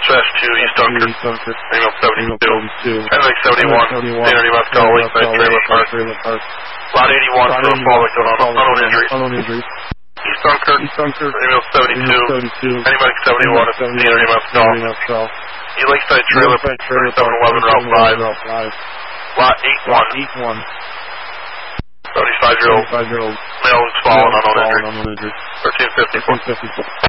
Trash 2, East Dunkirk, Email 72, NMAX 71, Sanity West Call, Lakeside Trailer Park, Lot 81 for a fall victim on unknown injuries. East Dunkirk, Email 72, NMAX 71, Sanity West Call, Lakeside Trailer Park, 3711 Route 5, Lot 81, 75-year-old male who's fallen unknown injuries, 1354.